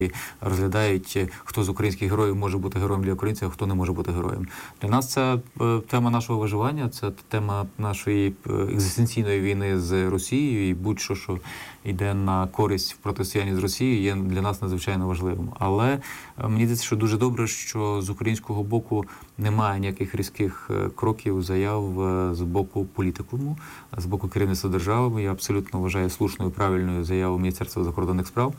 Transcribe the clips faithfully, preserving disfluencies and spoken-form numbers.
розглядають, хто з українських героїв може бути героєм для українців, а хто не може бути героєм. Для нас це тема нашого виживання, це тема нашої екзистенційної війни з Росією, і будь-що, що йде на користь в протистоянні з Росією, є для нас надзвичайно важливим. Але мені здається, що дуже добре, що з українського боку немає ніяких різких кроків, заяв з боку політикуму, з боку керівництва держави. Я абсолютно вважаю слушною, правильною заяву Міністерства закордонних справ,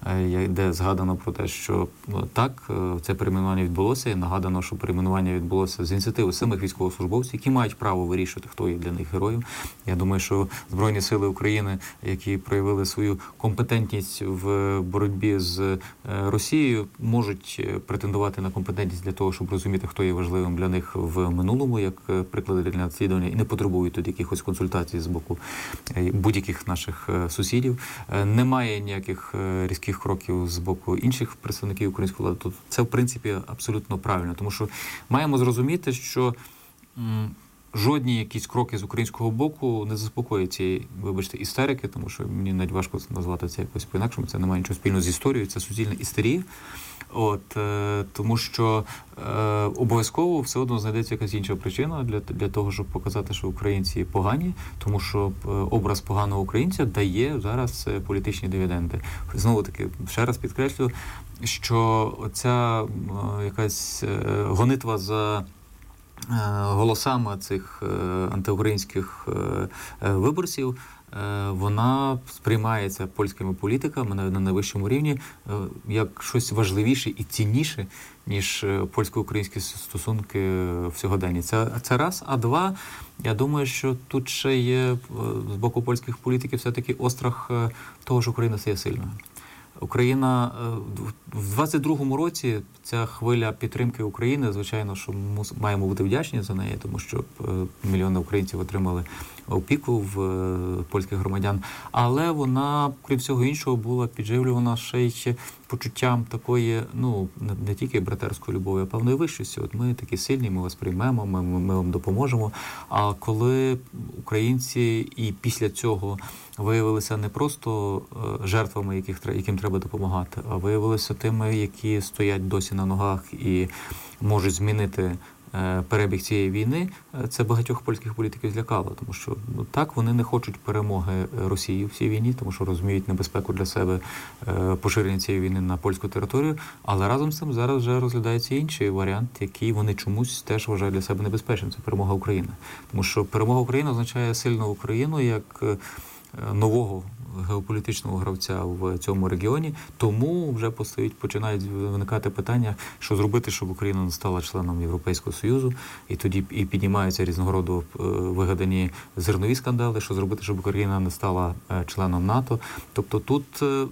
де згадано про те, що так, це перейменування відбулося, і нагадано, що перейменування відбулося з ініціативи самих військовослужбовців, які мають право вирішувати, хто є для них героєм. Я думаю, що Збройні сили України, які проявили свою компетентність в боротьбі з Росією, можуть претендувати на компетентність для того, щоб розуміти, хто є важливим для них в минулому, як приклади для наслідування, і не потребують тут якихось консультацій з боку будь-яких наших сусідів. Немає ніяких різких кроків з боку інших представників української влади. Тут це, в принципі, абсолютно правильно, тому що маємо зрозуміти, що м, жодні якісь кроки з українського боку не заспокоять цієї, вибачте, істерики, тому що мені навіть важко назвати це якось по-інакшому, це не має нічого спільного з історією, це суцільна істерія. От, е, тому що е, обов'язково все одно знайдеться якась інша причина для, для того, щоб показати, що українці погані, тому що е, образ поганого українця дає зараз е, політичні дивіденди. Знову таки, ще раз підкреслю, що ця е, якась е, гонитва за голосами цих антиукраїнських виборців, вона сприймається польськими політиками на найвищому рівні як щось важливіше і цінніше, ніж польсько-українські стосунки в сьогоденні. Це, це раз. А два, я думаю, що тут ще є з боку польських політиків все-таки острах того, що Україна стає сильною. Україна в двадцять другому році, ця хвиля підтримки України, звичайно, що ми маємо бути вдячні за неї, тому що мільйони українців отримали опіку в польських громадян. Але вона, крім всього іншого, була підживлювана ще й почуттям такої, ну, не тільки братерської любові, а певної вищості. От ми такі сильні, ми вас приймемо, ми, ми вам допоможемо. А коли українці і після цього виявилися не просто жертвами, яких, яким треба допомагати, а виявилися тими, які стоять досі на ногах і можуть змінити перебіг цієї війни, це багатьох польських політиків злякало, тому що ну, так, вони не хочуть перемоги Росії в цій війні, тому що розуміють небезпеку для себе поширення цієї війни на польську територію, але разом з цим зараз вже розглядається інший варіант, який вони чомусь теж вважають для себе небезпечним. Це перемога України. Тому що перемога України означає сильну Україну як нового геополітичного гравця в цьому регіоні, тому вже постають, починають виникати питання, що зробити, щоб Україна не стала членом Європейського Союзу, і тоді і піднімаються різного роду вигадані зернові скандали, що зробити, щоб Україна не стала членом НАТО. Тобто тут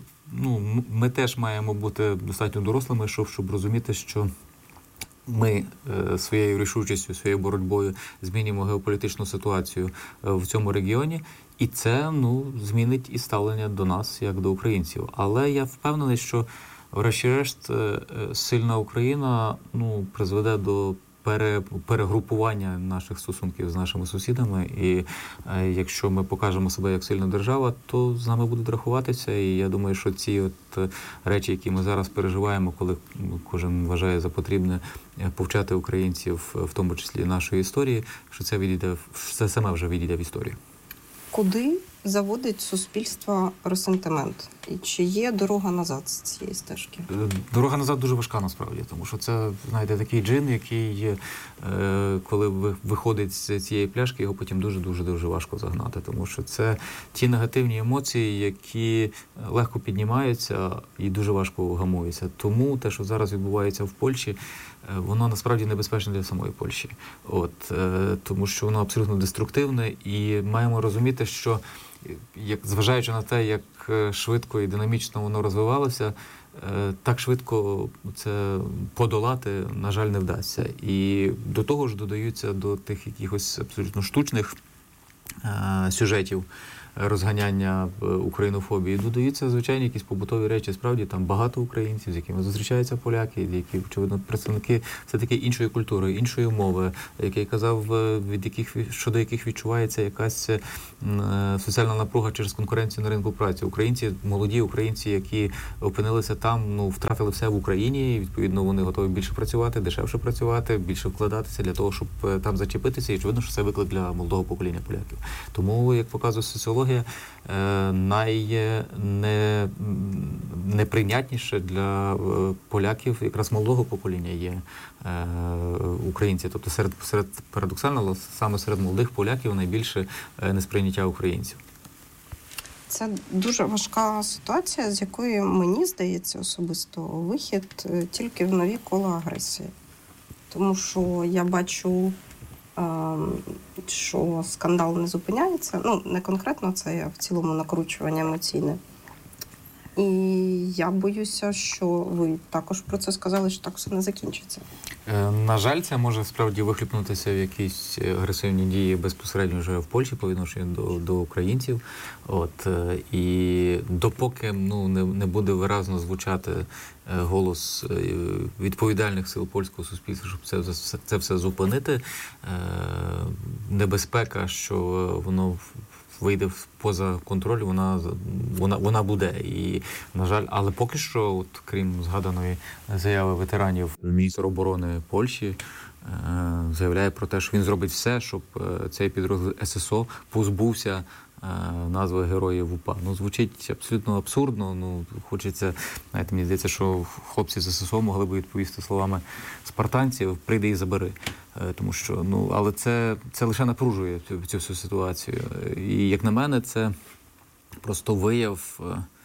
ну, ми теж маємо бути достатньо дорослими, щоб, щоб розуміти, що ми е, своєю рішучістю, своєю боротьбою змінюємо геополітичну ситуацію е, в цьому регіоні, і це ну, змінить і ставлення до нас, як до українців. Але я впевнений, що врешті-решт е, сильна Україна ну, призведе до пере, перегрупування наших стосунків з нашими сусідами, і е, якщо ми покажемо себе як сильна держава, то з нами будуть рахуватися, і я думаю, що ці от речі, які ми зараз переживаємо, коли кожен вважає за потрібне повчати українців, в тому числі нашої історії, що це відійде, це саме вже відійде в історію. Куди заводить суспільство ресентимент? І чи є дорога назад з цієї стежки? Дорога назад дуже важка насправді, тому що це, знаєте, такий джин, який, коли виходить з цієї пляшки, його потім дуже-дуже-дуже важко загнати, тому що це ті негативні емоції, які легко піднімаються і дуже важко гамуються. Тому те, що зараз відбувається в Польщі, воно насправді небезпечне для самої Польщі. От, тому що воно абсолютно деструктивне, і маємо розуміти, що як, зважаючи на те, як швидко і динамічно воно розвивалося, так швидко це подолати, на жаль, не вдасться. І до того ж додаються до тих якихось абсолютно штучних е- сюжетів розганяння українофобії. Додаються звичайні якісь побутові речі. Справді там багато українців, з якими зустрічаються поляки, які, очевидно, представники все-таки іншої культури, іншої мови, як я казав, від яких щодо яких відчувається якась соціальна напруга через конкуренцію на ринку праці. Українці, молоді українці, які опинилися там, ну, втратили все в Україні, і, відповідно, вони готові більше працювати, дешевше працювати, більше вкладатися для того, щоб там зачепитися. І очевидно, що це виклик для молодого покоління поляків. Тому, як показує соціологія, найнеприйнятніше для поляків якраз молодого покоління є українці. Тобто серед, серед парадоксально, саме серед молодих поляків найбільше несприйняття українців. Це дуже важка ситуація, з якої, мені здається, особисто вихід тільки в нові кола агресії. Тому що я бачу, що скандал не зупиняється. Ну, не конкретно, це я в цілому накручування емоційне. І я боюся, що ви також про це сказали, що так все не закінчиться. На жаль, це може справді вихліпнутися в якісь агресивні дії безпосередньо вже в Польщі по відношенню до, до українців. От, і допоки ну, не, не буде виразно звучати голос відповідальних сил польського суспільства, щоб це, це, це все зупинити, небезпека, що воно вийде поза контроль, вона, вона, вона буде. І, на жаль, але поки що, от, крім згаданої заяви ветеранів, міністр оборони Польщі е, заявляє про те, що він зробить все, щоб цей підрозділ ес ес о позбувся е, назви Героїв УПА. Ну, звучить абсолютно абсурдно. Ну, хочеться, знаєте, мені здається, що хлопці з ес ес о могли б відповісти словами спартанців: прийди і забери. Тому що, ну, але це, це лише напружує цю, цю всю ситуацію. І, як на мене, це просто вияв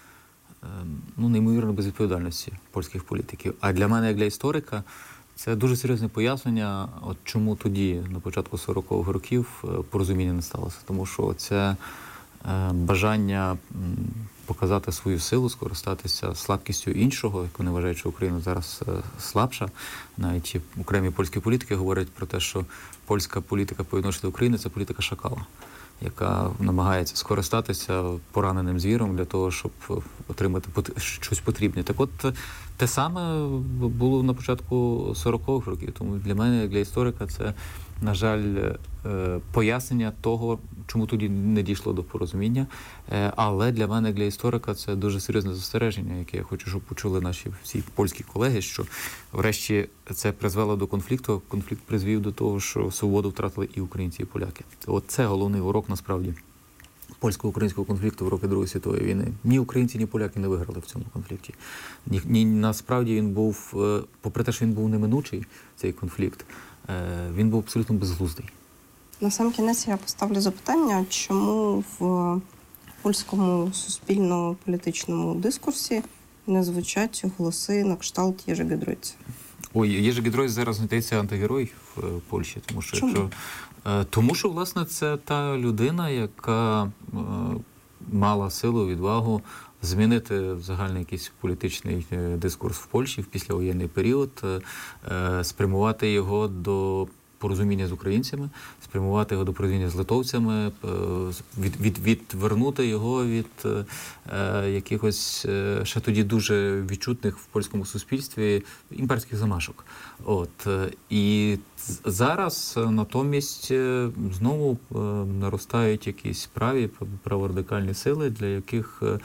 ну, неймовірної безвідповідальності польських політиків. А для мене, як для історика, це дуже серйозне пояснення, от чому тоді, на початку сорокових років, порозуміння не сталося. Тому що це бажання показати свою силу, скористатися слабкістю іншого, як вони вважають, що Україна зараз слабша. Навіть окремі польські політики говорять про те, що польська політика по відношенню до України – це політика шакала, яка намагається скористатися пораненим звіром для того, щоб отримати щось потрібне. Так от, те саме було на початку сорокових років. Тому для мене, як для історика, це, на жаль, пояснення того, чому тоді не дійшло до порозуміння. Але для мене, як для історика, це дуже серйозне застереження, яке я хочу, щоб почули наші всі польські колеги, що врешті це призвело до конфлікту. Конфлікт призвів до того, що свободу втратили і українці, і поляки. От це головний урок, насправді, польсько-українського конфлікту в роки Другої світової війни. Ні українці, ні поляки не виграли в цьому конфлікті. Ні, ні, насправді він був, попри те, що він був неминучий, цей конфлікт, він був абсолютно безглуздий. На сам кінець я поставлю запитання, чому в польському суспільно-політичному дискурсі не звучать голоси на кшталт Єжи Гедройця? Ой, Єжи Гедройц зараз здається антигерой в Польщі, тому що, чому? Якщо, тому що, власне, це та людина, яка е, мала силу, відвагу змінити загальний якийсь політичний дискурс в Польщі в післявоєнний період, е, спрямувати його до порозуміння з українцями, спрямувати його до порозуміння з литовцями, від, від, відвернути його від е, якихось е, ще тоді дуже відчутних в польському суспільстві імперських замашок. От. І зараз натомість знову е, наростають якісь праві, праворадикальні сили, для яких е,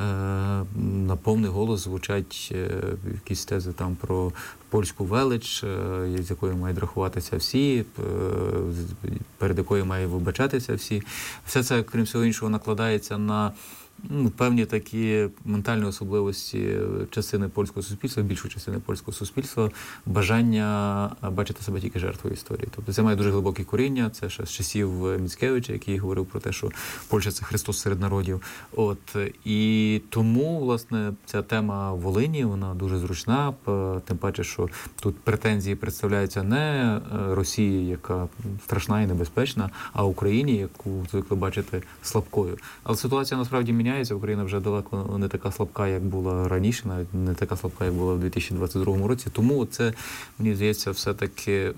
на повний голос звучать е, якісь тези там про польську велич, з якою мають рахуватися всі, перед якою мають вибачатися всі. Все це, крім всього іншого, накладається на ну, певні такі ментальні особливості частини польського суспільства, більшої частини польського суспільства, бажання бачити себе тільки жертвою історії. Тобто це має дуже глибоке коріння, це ще з часів Міцкевича, який говорив про те, що Польща – це Христос серед народів. От. І тому, власне, ця тема Волині, вона дуже зручна, тим паче, що тут претензії представляються не Росії, яка страшна і небезпечна, а Україні, яку звикли бачити слабкою. Але ситуація насправді міняється. міняється. Україна вже далеко не така слабка, як була раніше, навіть не така слабка, як була в дві тисячі двадцять другому році. Тому це, мені здається, все-таки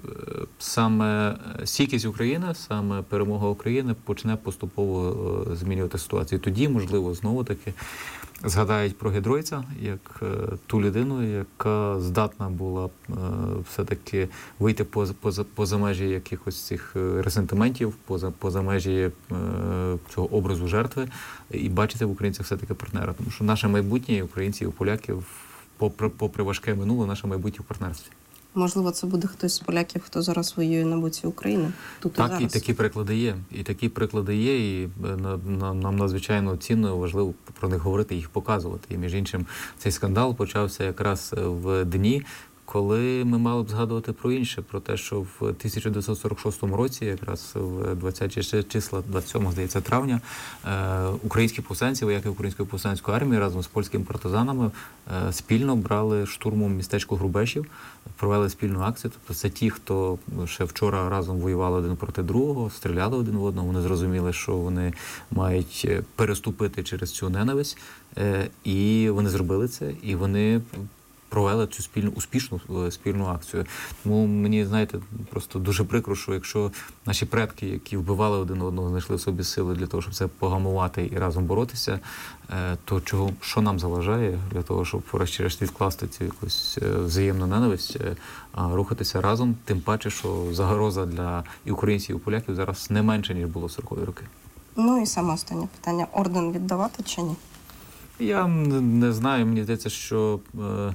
саме стійкість України, саме перемога України почне поступово змінювати ситуацію. Тоді, можливо, знову-таки згадають про Гедройця як е, ту людину, яка здатна була е, все-таки вийти поза, поза, поза межі якихось цих ресентиментів, поза, поза межі е, цього образу жертви і бачити в українцях все-таки партнера. Тому що наше майбутнє, і українців, і поляків, попри, попри важке минуле, наше майбутнє в партнерстві. Можливо, це буде хтось з поляків, хто зараз воює на боці України? Тут так, і зараз. і такі приклади є. І такі приклади є, і нам надзвичайно цінно і важливо про них говорити, їх показувати. І, між іншим, цей скандал почався якраз в дні, коли ми мали б згадувати про інше, про те, що в тисяча дев'ятсот сорок шостому році, якраз в двадцяті числа, двадцять сьомого, здається, травня, українські повстанці, вояки Української повстанської армії разом з польськими партизанами спільно брали штурмом містечко Грубешів, провели спільну акцію. Тобто це ті, хто ще вчора разом воювали один проти другого, стріляли один в одного, вони зрозуміли, що вони мають переступити через цю ненависть, і вони зробили це, і вони провели цю спільну, успішну спільну акцію. Тому мені, знаєте, просто дуже прикро, що якщо наші предки, які вбивали один одного, знайшли в собі сили для того, щоб це погамувати і разом боротися, то чого, що нам заважає для того, щоб врешті-решт відкласти цю якусь взаємну ненависть, а рухатися разом, тим паче, що загроза для і українців, і поляків зараз не менше, ніж було в сорокові роки. Ну і саме останнє питання. Орден віддавати чи ні? Я не знаю, мені здається, що е,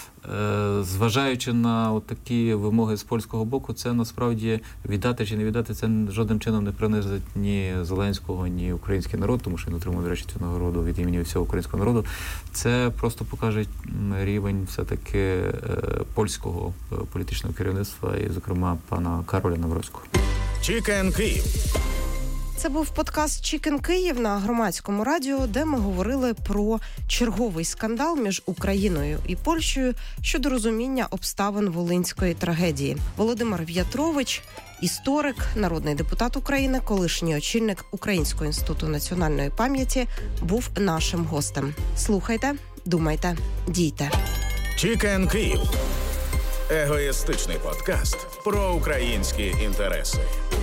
е, зважаючи на от такі вимоги з польського боку, це насправді віддати чи не віддати, це жодним чином не принизить ні Зеленського, ні український народ, тому що він отримав, до речі, цю нагороду від імені всього українського народу. Це просто покаже рівень все-таки е, польського політичного керівництва і, зокрема, пана Кароля Навроцького. Чікен Київ. Це був подкаст «Чікен Київ» на Громадському радіо, де ми говорили про черговий скандал між Україною і Польщею щодо розуміння обставин волинської трагедії. Володимир В'ятрович, історик, народний депутат України, колишній очільник Українського інституту національної пам'яті, був нашим гостем. Слухайте, думайте, дійте. «Чікен Київ» – егоїстичний подкаст про українські інтереси.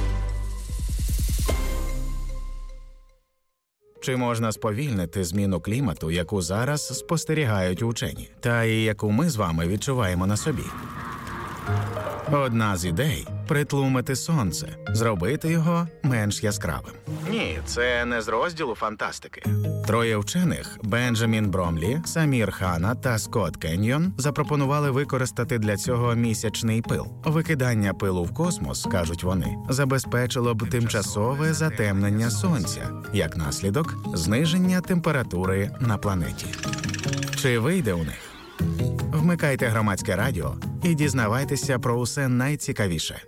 Чи можна сповільнити зміну клімату, яку зараз спостерігають учені, та і яку ми з вами відчуваємо на собі? Одна з ідей – притлумити сонце, зробити його менш яскравим. Ні, це не з розділу фантастики. Троє вчених – Бенджамін Бромлі, Самір Хана та Скотт Кеньйон – запропонували використати для цього місячний пил. Викидання пилу в космос, кажуть вони, забезпечило б тимчасове затемнення сонця, як наслідок – зниження температури на планеті. Чи вийде у них? Вмикайте Громадське радіо і дізнавайтеся про усе найцікавіше.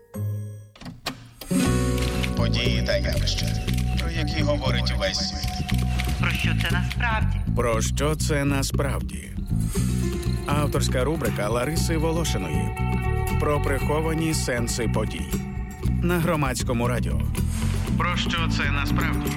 Події та явища, про які говорить весь світ. Про що це насправді? Про що це насправді? Авторська рубрика Лариси Волошиної. Про приховані сенси подій. На Громадському радіо. Про що це насправді?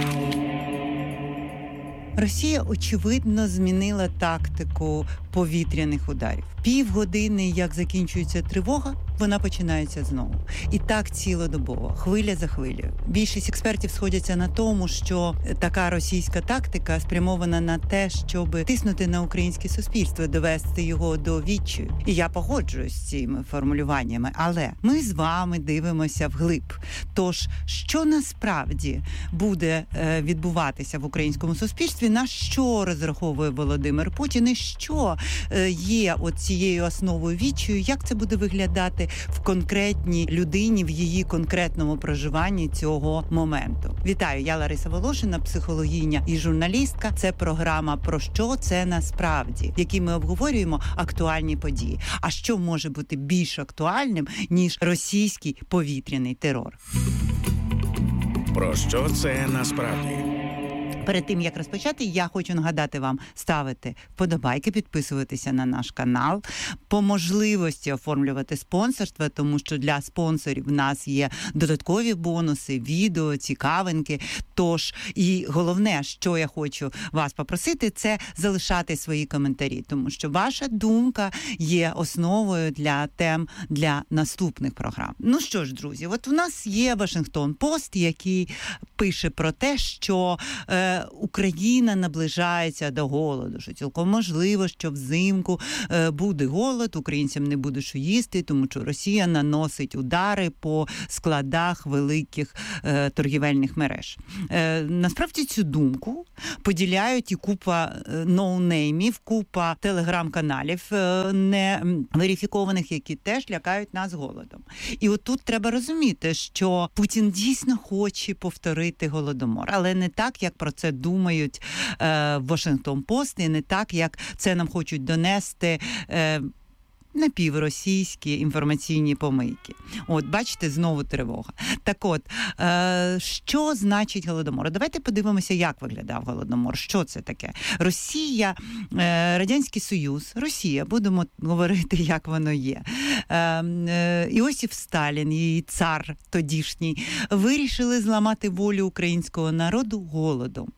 Росія, очевидно, змінила тактику повітряних ударів. Півгодини, як закінчується тривога, вона починається знову. І так цілодобово, хвиля за хвилею. Більшість експертів сходяться на тому, що така російська тактика спрямована на те, щоб тиснути на українське суспільство, довести його до відчаю. І я погоджуюсь з цими формулюваннями, але ми з вами дивимося вглиб. Тож, що насправді буде е, відбуватися в українському суспільстві, на що розраховує Володимир Путін і що е, є от цією основою відчаю, як це буде виглядати в конкретній людині, в її конкретному проживанні цього моменту. Вітаю, я Лариса Волошина, психологиня і журналістка. Це програма «Про що це насправді», в якій ми обговорюємо актуальні події. А що може бути більш актуальним, ніж російський повітряний терор? Про що це насправді? Перед тим, як розпочати, я хочу нагадати вам ставити вподобайки, підписуватися на наш канал, по можливості оформлювати спонсорство, тому що для спонсорів в нас є додаткові бонуси, відео, цікавинки. Тож, і головне, що я хочу вас попросити, це залишати свої коментарі, тому що ваша думка є основою для тем для наступних програм. Ну що ж, друзі, от у нас є Вашингтон-Пост, який пише про те, що е, Україна наближається до голоду, що цілком можливо, що взимку е, буде голод, українцям не буде що їсти, тому що Росія наносить удари по складах великих е, торгівельних мереж. Е, насправді цю думку поділяють і купа е, ноунеймів, купа телеграм-каналів е, не верифікованих, які теж лякають нас голодом. І от тут треба розуміти, що Путін дійсно хоче повторити голодомор, але не так, як про це думають е, Вашингтон-Пост, і не так, як це нам хочуть донести е, напівросійські інформаційні помийки. От, бачите, знову тривога. Так от, е, що значить голодомор? Давайте подивимося, як виглядав голодомор. Що це таке? Росія, е, Радянський Союз, Росія, будемо говорити, як воно є. Е, е, Іосиф Сталін і цар тодішній вирішили зламати волю українського народу голодом.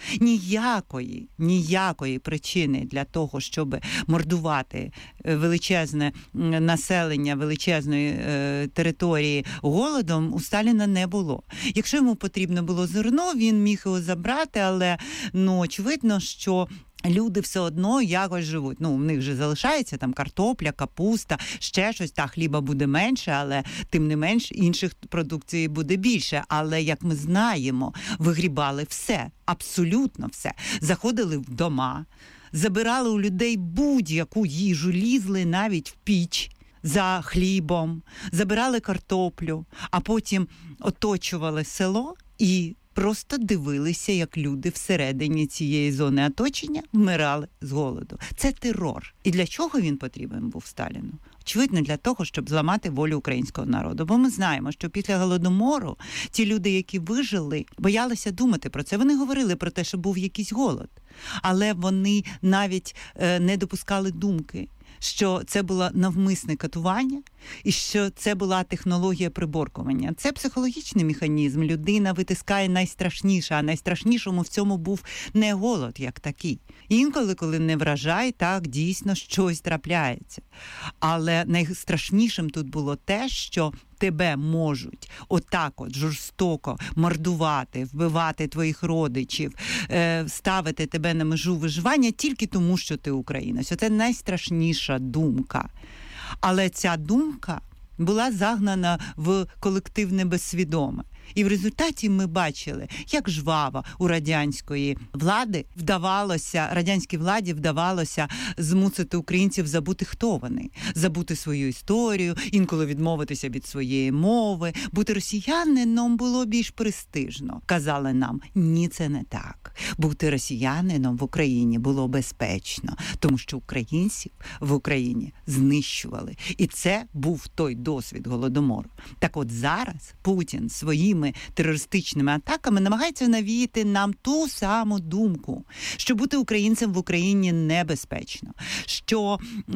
Ніякої, ніякої причини для того, щоб мордувати величезне населення величезної е, території голодом, у Сталіна не було. Якщо йому потрібно було зерно, він міг його забрати, але, ну, очевидно, що люди все одно якось живуть. Ну, в них же залишається там картопля, капуста, ще щось. Та хліба буде менше, але тим не менш інших продукцій буде більше. Але, як ми знаємо, вигрібали все, абсолютно все. Заходили в дома, забирали у людей будь-яку їжу, лізли навіть в піч за хлібом, забирали картоплю, а потім оточували село і просто дивилися, як люди всередині цієї зони оточення вмирали з голоду. Це терор. І для чого він потрібен був Сталіну? Очевидно, для того, щоб зламати волю українського народу. Бо ми знаємо, що після голодомору ті люди, які вижили, боялися думати про це. Вони говорили про те, що був якийсь голод. Але вони навіть е, не допускали думки, що це було навмисне катування і що це була технологія приборкування. Це психологічний механізм. Людина витискає найстрашніше, а найстрашнішому в цьому був не голод як такий. Інколи, коли не вражай, так, дійсно щось трапляється. Але найстрашнішим тут було те, що тебе можуть отак от жорстоко мордувати, вбивати твоїх родичів, е, ставити тебе на межу виживання тільки тому, що ти українець. Це найстрашніша думка. Але ця думка була загнана в колективне безсвідоме. І в результаті ми бачили, як жваво у радянської влади вдавалося, радянській владі вдавалося змусити українців забути, хто вони, забути свою історію, інколи відмовитися від своєї мови. Бути росіянином було більш престижно. Казали нам, ні, це не так. Бути росіянином в Україні було безпечно, тому що українців в Україні знищували. І це був той досвід голодомору. Так от зараз Путін своїми терористичними атаками намагається навіяти нам ту саму думку, що бути українцем в Україні небезпечно, що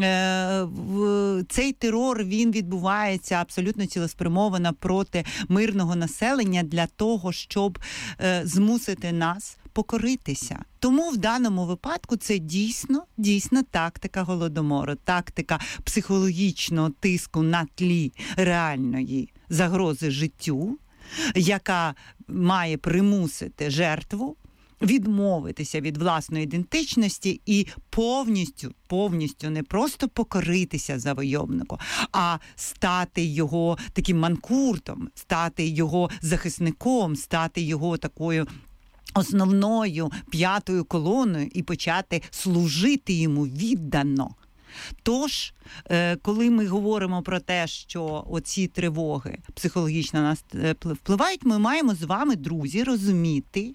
е, в, цей терор, він відбувається абсолютно цілеспрямовано проти мирного населення для того, щоб е, змусити нас покоритися. Тому в даному випадку це дійсно, дійсно тактика голодомору, тактика психологічного тиску на тлі реальної загрози життю, яка має примусити жертву відмовитися від власної ідентичності і повністю, повністю не просто покоритися завойовнику, а стати його таким манкуртом, стати його захисником, стати його такою основною п'ятою колоною і почати служити йому віддано. Тож, коли ми говоримо про те, що оці тривоги психологічно на нас впливають, ми маємо з вами, друзі, розуміти,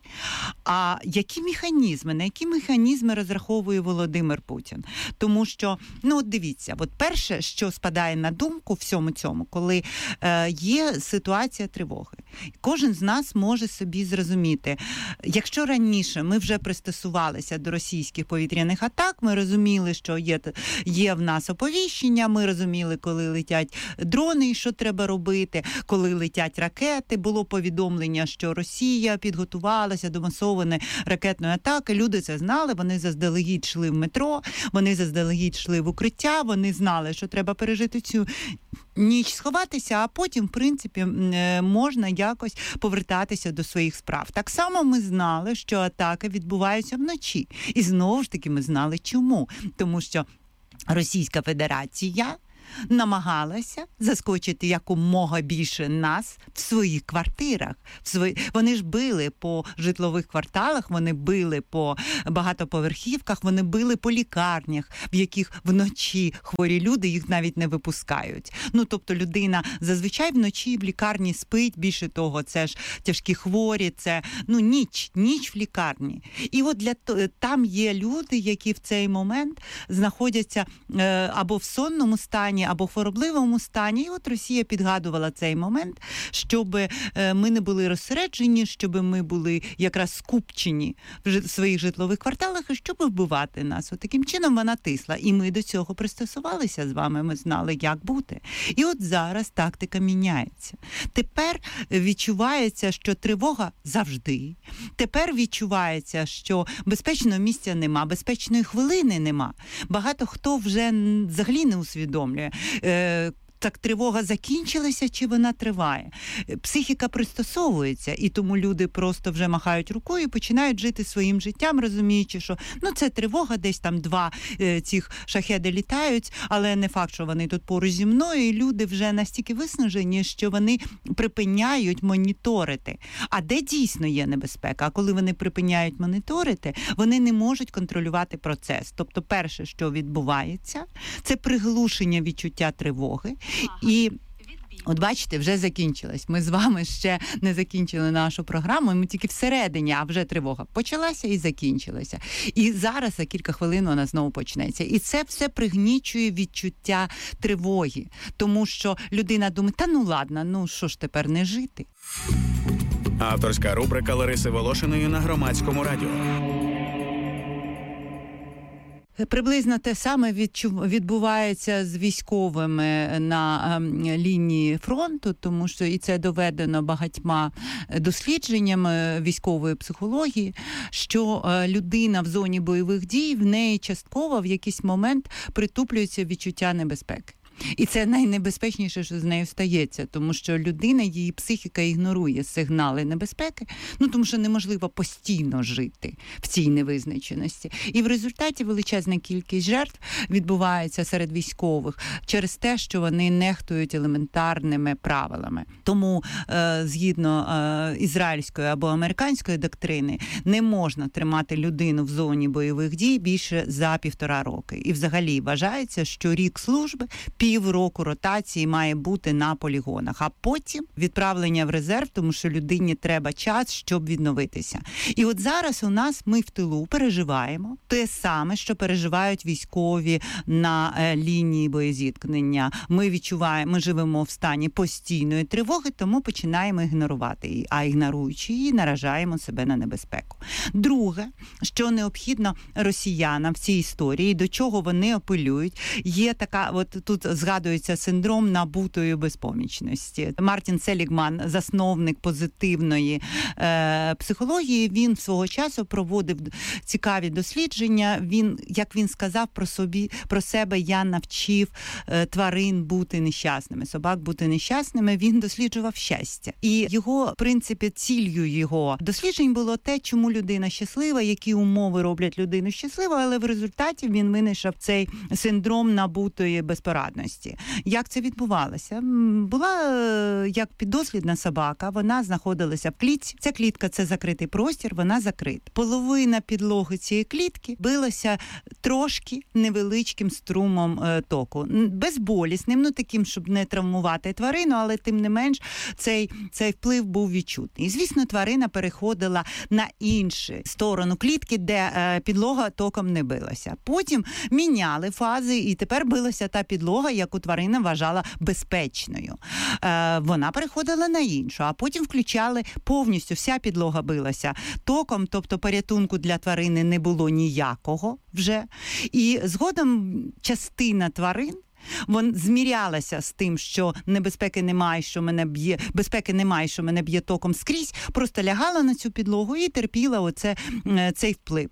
а які механізми, на які механізми розраховує Володимир Путін. Тому що, ну от дивіться, от перше, що спадає на думку всьому цьому, коли е, є ситуація тривоги. Кожен з нас може собі зрозуміти, якщо раніше ми вже пристосувалися до російських повітряних атак, ми розуміли, що є, є в нас оповіщення, ми розуміли, коли летять дрони і що треба робити, коли летять ракети, було повідомлення, що Росія підготувалася до масованої ракетної атаки, люди це знали, вони заздалегідь йшли в метро, вони заздалегідь йшли в укриття, вони знали, що треба пережити цю ніч, сховатися, а потім, в принципі, можна якось повертатися до своїх справ. Так само ми знали, що атаки відбуваються вночі. І знову ж таки ми знали чому. Тому що Російська Федерація намагалася заскочити якомога більше нас в своїх квартирах. В свої... Вони ж били по житлових кварталах, вони били по багатоповерхівках, вони били по лікарнях, в яких вночі хворі люди, їх навіть не випускають. Ну, тобто людина зазвичай вночі в лікарні спить, більше того, це ж тяжкі хворі, це, ну, ніч, ніч в лікарні. І от для там є люди, які в цей момент знаходяться е, або в сонному стані, або в хворобливому стані. І от Росія підгадувала цей момент, щоб ми не були розсереджені, щоб ми були якраз скупчені в своїх житлових кварталах, і щоб вбивати нас. От таким чином вона тисла. І ми до цього пристосувалися з вами, ми знали, як бути. І от зараз тактика міняється. Тепер відчувається, що тривога завжди. Тепер відчувається, що безпечного місця нема, безпечної хвилини нема. Багато хто вже взагалі не усвідомлює, так тривога закінчилася чи вона триває. Психіка пристосовується, і тому люди просто вже махають рукою і починають жити своїм життям, розуміючи, що ну це тривога, десь там два е, цих шахеди літають, але не факт, що вони тут поруч зі мною, і люди вже настільки виснажені, що вони припиняють моніторити. А де дійсно є небезпека? А коли вони припиняють моніторити, вони не можуть контролювати процес. Тобто перше, що відбувається, це приглушення відчуття тривоги. І от бачите, вже закінчилась. Ми з вами ще не закінчили нашу програму, ми тільки всередині, а вже тривога почалася і закінчилася. І зараз за кілька хвилин вона знову почнеться. І це все пригнічує відчуття тривоги. Тому що людина думає, та ну ладно, ну що ж тепер не жити? Авторська рубрика Лариси Волошиної на Громадському радіо. Приблизно те саме відбувається з військовими на лінії фронту, тому що і це доведено багатьма дослідженнями військової психології, що людина в зоні бойових дій, в неї частково в якийсь момент притуплюється відчуття небезпеки. І це найнебезпечніше, що з нею стається, тому що людина, її психіка ігнорує сигнали небезпеки, ну тому що неможливо постійно жити в цій невизначеності. І в результаті величезна кількість жертв відбувається серед військових через те, що вони нехтують елементарними правилами. Тому, е, згідно е, ізраїльської або американської доктрини, не можна тримати людину в зоні бойових дій більше за півтора роки. І взагалі вважається, що рік служби – півроку ротації має бути на полігонах, а потім відправлення в резерв, тому що людині треба час, щоб відновитися. І от зараз у нас ми в тилу переживаємо те саме, що переживають військові на е, лінії боєзіткнення. Ми відчуваємо, ми живемо в стані постійної тривоги, тому починаємо ігнорувати її, а ігноруючи її, наражаємо себе на небезпеку. Друге, що необхідно росіянам в цій історії, до чого вони апелюють, є така, от тут згадується синдром набутої безпомічності. Мартін Селігман, засновник позитивної е, психології, він свого часу проводив цікаві дослідження. Він, як він сказав про собі, про себе, я навчив е, тварин бути нещасними, собак бути нещасними. Він досліджував щастя. І його, в принципі, ціллю його досліджень було те, чому людина щаслива, які умови роблять людину щасливою, але в результаті він винайшов цей синдром набутої безпорадності. дійсності, як це відбувалося? М, Була е, як піддослідна собака, вона знаходилася в клітці. Ця клітка – це закритий простір, вона закрита. Половина підлоги цієї клітки билася трошки невеличким струмом е, току. Н- Безболісним, ну таким, щоб не травмувати тварину, але тим не менш цей, цей вплив був відчутний. І, звісно, тварина переходила на іншу сторону клітки, де е, підлога током не билася. Потім міняли фази, і тепер билася та підлога, яку тварина вважала безпечною. Е, вона переходила на іншу, а потім включали повністю, вся підлога билася током, тобто порятунку для тварини не було ніякого вже. І згодом частина тварин Вон змірялася з тим, що небезпеки немає, що мене б'є, безпеки немає, що мене б'є током скрізь, просто лягала на цю підлогу і терпіла оце, цей вплив.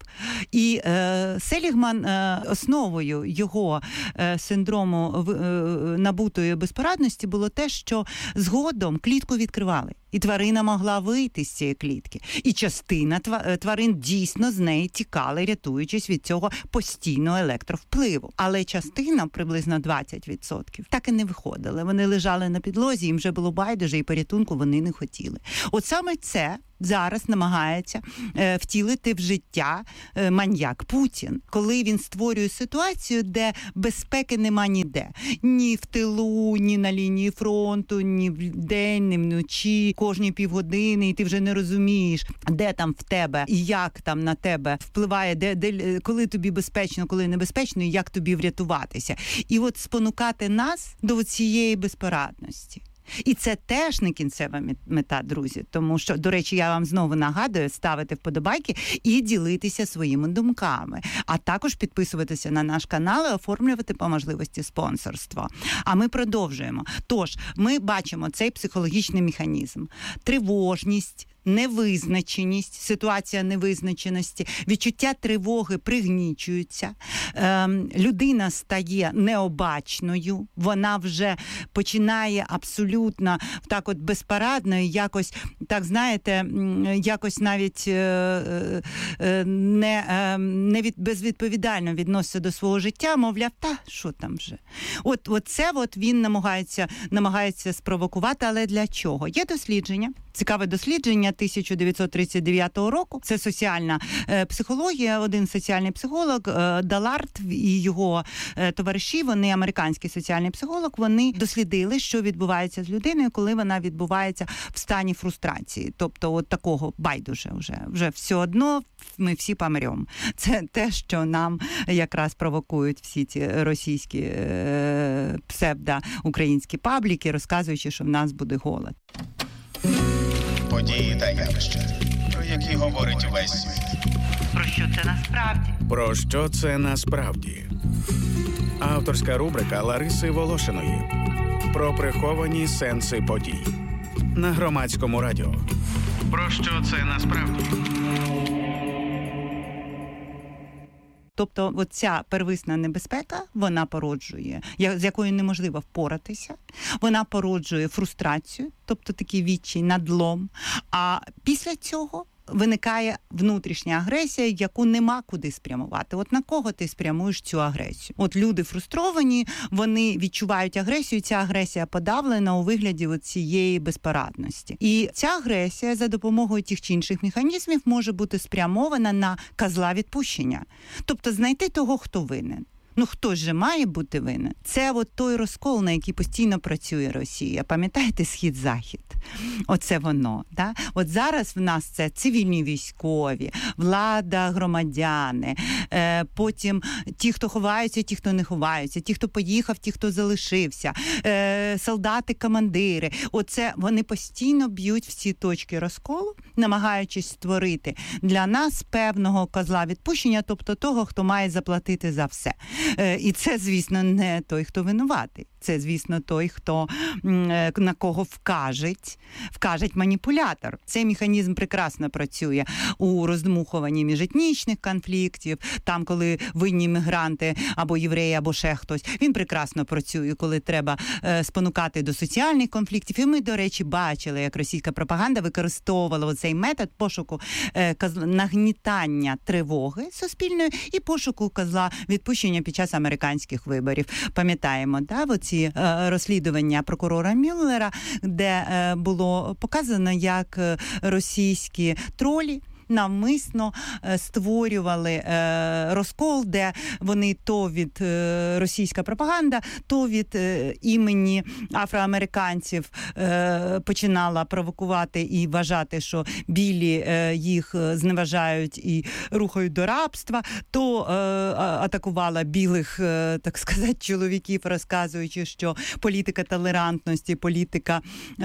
І е, Селігман е, основою його е, синдрому е, набутої безпорадності було те, що згодом клітку відкривали. І тварина могла вийти з цієї клітки. І частина тварин дійсно з неї тікали, рятуючись від цього постійного електровпливу. Але частина, приблизно двадцять відсотків, так і не виходили. Вони лежали на підлозі, їм вже було байдуже, і порятунку вони не хотіли. От саме це зараз намагається е, втілити в життя е, маньяк Путін, коли він створює ситуацію, де безпеки нема ніде. Ні в тилу, ні на лінії фронту, ні вдень, ні вночі, кожні півгодини, і ти вже не розумієш, де там в тебе і як там на тебе впливає, де, де, коли тобі безпечно, коли небезпечно, і як тобі врятуватися. І от спонукати нас до цієї безпорадності. І це теж не кінцева мета, друзі, тому що, до речі, я вам знову нагадую ставити вподобайки і ділитися своїми думками, а також підписуватися на наш канал і оформлювати по можливості спонсорство. А ми продовжуємо. Тож, ми бачимо цей психологічний механізм. Тривожність, невизначеність, ситуація невизначеності, відчуття тривоги пригнічуються, ем, людина стає необачною, вона вже починає абсолютно так от безпорадно і якось, так знаєте, якось навіть е, е, не, е, не від, безвідповідально відноситься до свого життя, мовляв, та, що там вже. От, от це от він намагається, намагається спровокувати, але для чого? Є дослідження, цікаве дослідження тисяча дев'ятсот тридцять дев'ятого року. Це соціальна е, психологія. Один соціальний психолог, е, Даларт і його е, товариші, вони американський соціальний психолог, вони дослідили, що відбувається з людиною, коли вона відбувається в стані фрустрації. Тобто от такого байдуже вже. Вже все одно ми всі помремо. Це те, що нам якраз провокують всі ці російські е, псевдоукраїнські пабліки, розказуючи, що в нас буде голод. Події та явища, про які говорить увесь світ. Про що це насправді? Про що це насправді? Авторська рубрика Лариси Волошиної. Про приховані сенси подій. На Громадському радіо. Про що це насправді? Тобто оця первисна небезпека, вона породжує, з якою неможливо впоратися, вона породжує фрустрацію, тобто такий відчай, надлом, а після цього виникає внутрішня агресія, яку нема куди спрямувати. От на кого ти спрямуєш цю агресію? От люди фрустровані, вони відчувають агресію, ця агресія подавлена у вигляді от цієї безпорадності. І ця агресія за допомогою тих чи інших механізмів може бути спрямована на козла відпущення. Тобто знайти того, хто винен. Ну, хтось же має бути винен. Це от той розкол, на який постійно працює Росія. Пам'ятаєте, Схід-Захід? Оце воно. Да? От зараз в нас це цивільні військові, влада, громадяни, е, потім ті, хто ховаються, ті, хто не ховаються, ті, хто поїхав, ті, хто залишився, е, солдати, командири. Оце вони постійно б'ють всі точки розколу, намагаючись створити для нас певного козла відпущення, тобто того, хто має заплатити за все. І це, звісно, не той, хто винуватий. Це, звісно, той, хто на кого вкажеть, вкажеть маніпулятор. Цей механізм прекрасно працює у роздмухуванні міжетнічних конфліктів, там, коли винні мігранти або євреї, або ще хтось. Він прекрасно працює, коли треба е, спонукати до соціальних конфліктів. І ми, до речі, бачили, як російська пропаганда використовувала оцей метод пошуку е, козла, нагнітання тривоги суспільної і пошуку козла відпущення під час американських виборів. Пам'ятаємо, да, оці е, розслідування прокурора Мюллера, де е, було показано, як е, російські тролі навмисно створювали розкол, де вони то від російська пропаганда, то від імені афроамериканців починала провокувати і вважати, що білі їх зневажають і рухають до рабства, то атакувала білих, так сказати, чоловіків, розказуючи, що політика толерантності, політика,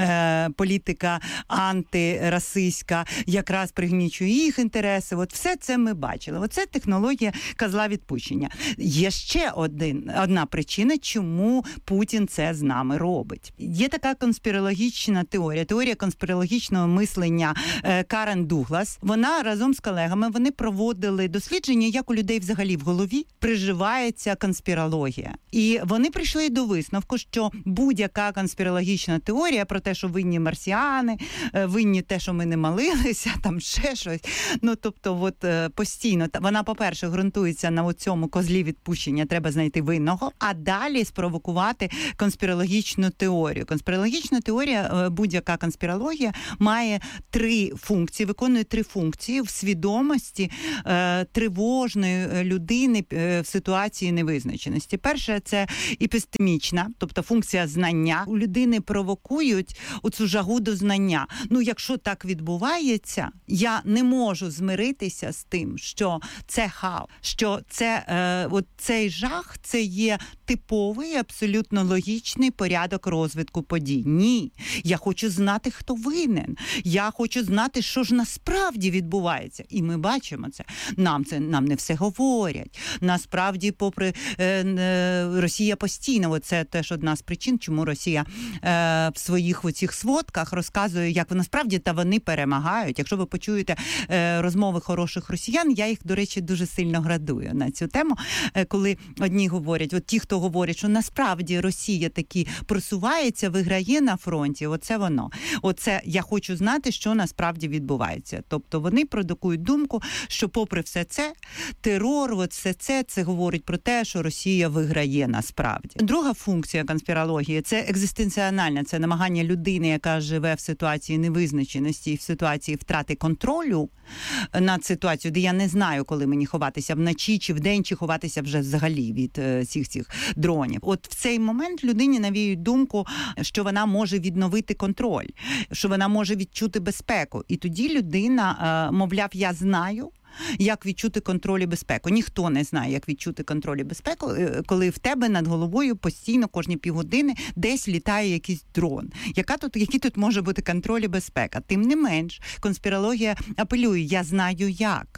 політика антирасистська якраз пригнічує їх інтереси. От все це ми бачили. Оце технологія козла відпущення. Є ще один, одна причина, чому Путін це з нами робить. Є така конспірологічна теорія, теорія конспірологічного мислення Карен Дуглас. Вона разом з колегами, вони проводили дослідження, як у людей взагалі в голові приживається конспірологія. І вони прийшли до висновку, що будь-яка конспірологічна теорія про те, що винні марсіани, винні те, що ми не молилися, там ще щось. Ну, тобто, от постійно, вона, по-перше, ґрунтується на цьому козлі відпущення, треба знайти винного, а далі спровокувати конспірологічну теорію. Конспірологічна теорія, будь-яка конспірологія, має три функції, виконує три функції в свідомості е, тривожної людини в ситуації невизначеності. Перше, це епістемічна, тобто функція знання. У людини провокують оцю жагу до знання. Ну, якщо так відбувається, я не можу змиритися з тим, що це хаос, що це, е, от цей жах, це є типовий, абсолютно логічний порядок розвитку подій. Ні. Я хочу знати, хто винен. Я хочу знати, що ж насправді відбувається. І ми бачимо це. Нам це нам не все говорять. Насправді, попри е, е, Росія постійно, оце теж одна з причин, чому Росія е, в своїх оцих сводках розказує, як насправді та вони перемагають. Якщо ви почуєте е, розмови хороших росіян, я їх, до речі, дуже сильно градую на цю тему, е, коли одні говорять, от ті, хто говорять, що насправді Росія таки просувається, виграє на фронті, оце воно. Оце я хочу знати, що насправді відбувається. Тобто вони продукують думку, що попри все це, терор, от все це, це говорить про те, що Росія виграє насправді. Друга функція конспірології – це екзистенціональна, це намагання людини, яка живе в ситуації невизначеності і в ситуації втрати контролю над ситуацією, де я не знаю, коли мені ховатися вночі, чи вдень, чи ховатися вже взагалі від всіх цих дронів. От в цей момент людині навіють думку, що вона може відновити контроль, що вона може відчути безпеку. І тоді людина, мовляв, я знаю, як відчути контроль і безпеку. Ніхто не знає, як відчути контроль і безпеку, коли в тебе над головою постійно кожні півгодини десь літає якийсь дрон. Яка тут, який тут може бути контроль і безпека? Тим не менш, конспірологія апелює, я знаю як.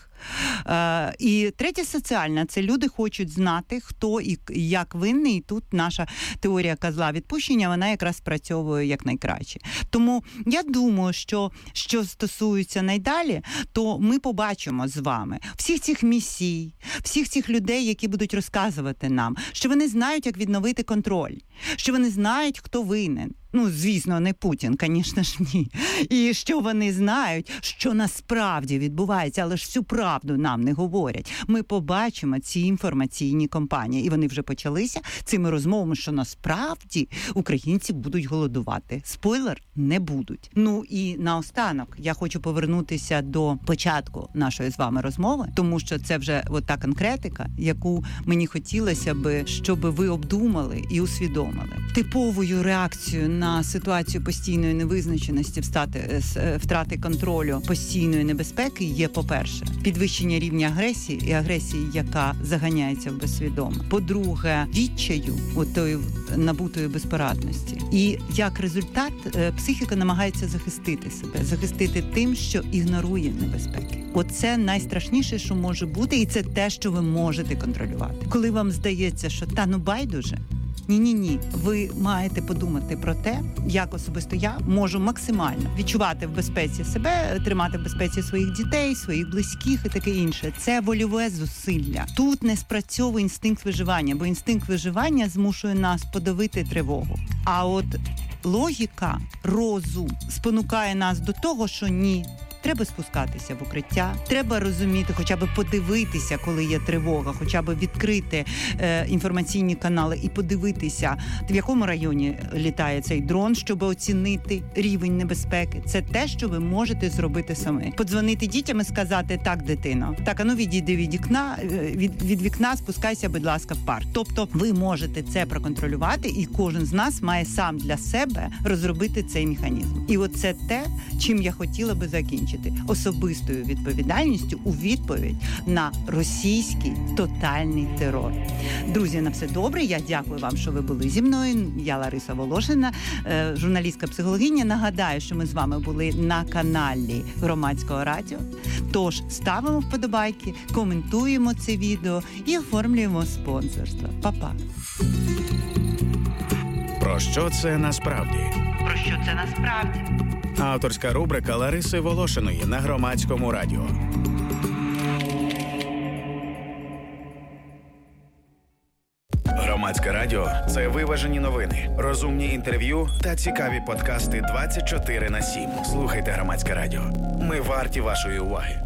Uh, і третє соціальне, це люди хочуть знати, хто і як винний, і тут наша теорія козла відпущення, вона якраз спрацьовує як найкраще. Тому я думаю, що що стосується найдалі, то ми побачимо з вами всіх цих місій, всіх цих людей, які будуть розказувати нам, що вони знають, як відновити контроль, що вони знають, хто винен. Ну, звісно, не Путін, звісно ж, ні. І що вони знають, що насправді відбувається, але ж всю правду нам не говорять. Ми побачимо ці інформаційні кампанії, і вони вже почалися цими розмовами, що насправді українці будуть голодувати. Спойлер, не будуть. Ну і наостанок я хочу повернутися до початку нашої з вами розмови, тому що це вже от та конкретика, яку мені хотілося би, щоб ви обдумали і усвідомили. Типовою реакцією на на ситуацію постійної невизначеності, втрати, втрати контролю, постійної небезпеки є, по-перше, підвищення рівня агресії і агресії, яка заганяється в безсвідоме. По-друге, відчаю, отої набутої безпорадності. І як результат, психіка намагається захистити себе, захистити тим, що ігнорує небезпеки. Оце найстрашніше, що може бути, і це те, що ви можете контролювати. Коли вам здається, що та ну байдуже, Ні-ні-ні, ви маєте подумати про те, як особисто я можу максимально відчувати в безпеці себе, тримати в безпеці своїх дітей, своїх близьких і таке інше. Це вольове зусилля. Тут не спрацьовує інстинкт виживання, бо інстинкт виживання змушує нас подавити тривогу. А от логіка, розум спонукає нас до того, що ні, треба спускатися в укриття, треба розуміти, хоча б подивитися, коли є тривога, хоча б відкрити е, інформаційні канали і подивитися, в якому районі літає цей дрон, щоб оцінити рівень небезпеки. Це те, що ви можете зробити самі. Подзвонити дітям і сказати: так, дитино, так, а ну відійди від вікна, від, від вікна, спускайся, будь ласка, в парк. Тобто ви можете це проконтролювати, і кожен з нас має сам для себе розробити цей механізм. І от це те, чим я хотіла би закінчити. Особистою відповідальністю у відповідь на російський тотальний терор. Друзі, на все добре. Я дякую вам, що ви були зі мною. Я Лариса Волошина, журналістка психологиня. Нагадаю, що ми з вами були на каналі Громадського радіо. Тож ставимо вподобайки, коментуємо це відео і оформлюємо спонсорство. Па-па. Про що це насправді? Про що це насправді? Авторська рубрика Лариси Волошиної на Громадському радіо. Громадське радіо – це виважені новини, розумні інтерв'ю та цікаві подкасти двадцять чотири на сім. Слухайте Громадське радіо. Ми варті вашої уваги.